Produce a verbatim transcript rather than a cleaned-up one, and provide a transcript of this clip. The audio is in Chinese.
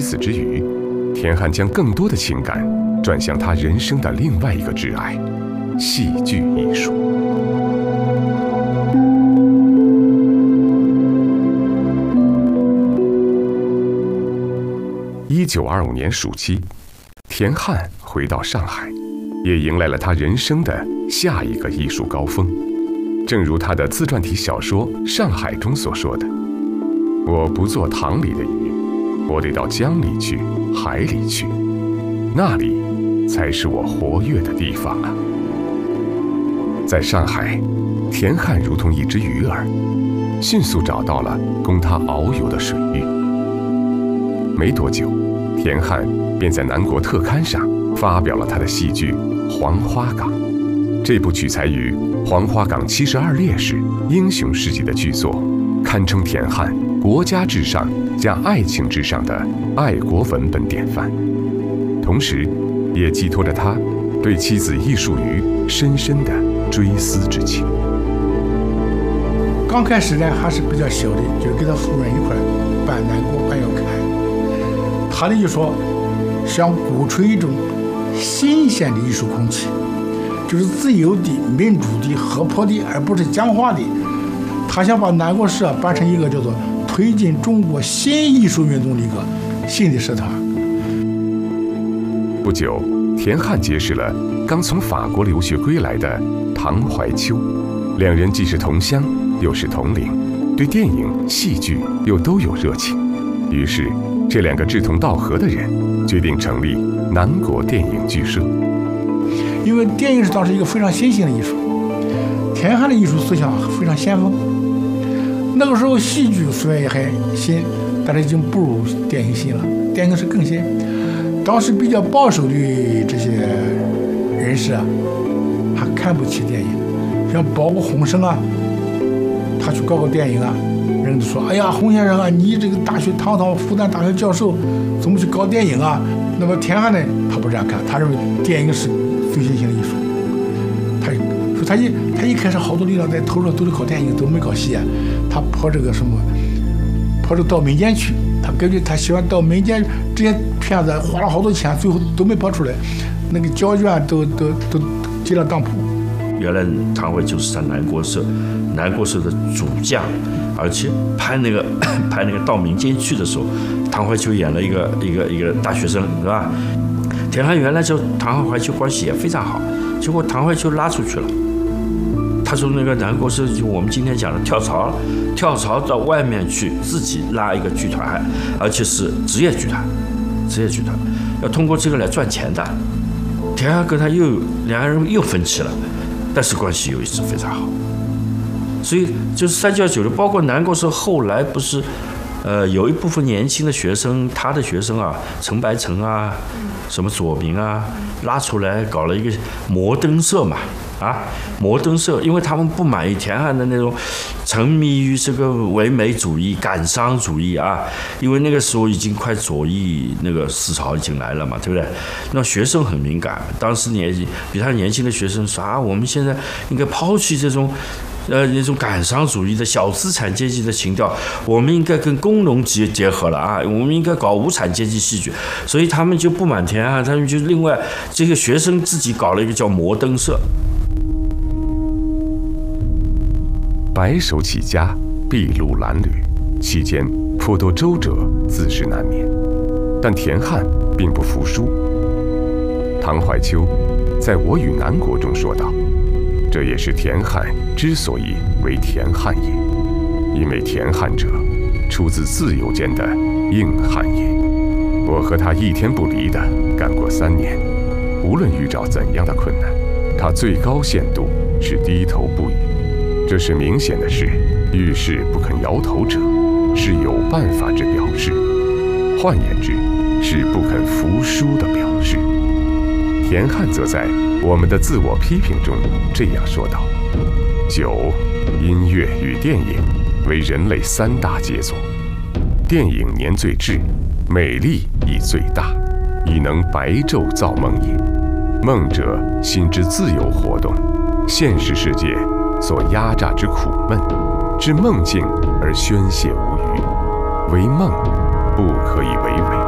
此之余，田汉将更多的情感转向他人生的另外一个挚爱——戏剧艺术。一九二五年暑期，田汉回到上海，也迎来了他人生的下一个艺术高峰。正如他的自传体小说《上海》中所说的：“我不做塘里的鱼，我得到江里去，海里去，那里才是我活跃的地方啊！”在上海，田汉如同一只鱼儿，迅速找到了供他遨游的水域。没多久，田汉便在南国特刊上发表了他的戏剧《黄花岗》。这部取材于黄花岗七十二烈士英雄事迹的剧作，堪称田汉国家至上加爱情至上的爱国文本典范，同时也寄托着他对妻子易淑瑜深深的追思之情。 刚开始呢还是比较小的，就是跟他夫人一块办南国办要开，他呢就说想鼓吹一种新鲜的艺术空气，就是自由的、民主的、活泼的，而不是僵化的。他想把南国社办成一个叫做推进中国新艺术运动的一个新的社团。 不久，田汉结识了刚从法国留学归来的唐怀秋，两人既是同乡，又是同龄，对电影、戏剧又都有热情。于是，这两个志同道合的人决定成立南国电影剧社。 因为电影是当时一个非常新兴的艺术，田汉的艺术思想非常先锋。那个时候戏剧虽然也很新，但是已经不如电影新了，电影是更新。当时比较保守的这些人士啊，还看不起电影，像包括洪生啊，他去搞个电影啊，人都说：“哎呀，洪先生啊，你这个大学堂堂复旦大学教授，怎么去搞电影啊？”那么田汉呢，他不这样看，他认为电影是最新型的艺术。他说他一他一开始好多力量在投入都是搞电影，都没搞戏啊。他跑这个什么，跑这到民间去，他感觉他喜欢到民间，这些片子花了好多钱，最后都没跑出来，那个胶卷都都都接了当铺。 原来唐慧就是他南国社，南国社的主将，而且拍那个拍那个到民间去的时候，唐怀秋演了一个一个一个大学生，是吧？田汉原来就唐怀秋关系也非常好，结果唐怀秋拉出去了。他说那个南国社就我们今天讲的跳槽，跳槽到外面去自己拉一个剧团，而且是职业剧团，职业剧团要通过这个来赚钱的。田汉跟他又两个人又分歧了，但是关系又一直非常好。所以就是三教九流，包括南国社后来不是，呃，有一部分年轻的学生，他的学生啊，陈白成啊，什么左明啊，拉出来搞了一个摩登社嘛。啊，摩登社，因为他们不满意田汉的那种沉迷于这个唯美主义、感伤主义啊，因为那个时候已经快左翼那个思潮已经来了嘛，对不对？那学生很敏感，当时年比他年轻的学生说啊，我们现在应该抛弃这种。呃，那种感伤主义的小资产阶级的情调，我们应该跟工农结结合了啊！我们应该搞无产阶级戏剧，所以他们就不满田汉，他们就另外这个学生自己搞了一个叫摩登社。 白手起家，筚路蓝缕，期间颇多周折，自是难免。但田汉并不服输。唐怀秋在《我与南国》中说道：“这也是田汉之所以为田汉也，因为田汉者出自自由间的硬汉也。我和他一天不离地干过三年，无论遇着怎样的困难，他最高限度是低头不语。这是明显的是，遇事不肯摇头者是有办法之表示，换言之，是不肯服输的表示。”田汉则在我们的自我批评中这样说道：“酒、音乐与电影为人类三大杰作，电影年最至，美丽亦最大，以能白昼造梦也。梦者心之自由活动，现实世界所压榨之苦闷，至梦境而宣泄无余，为梦不可以为为。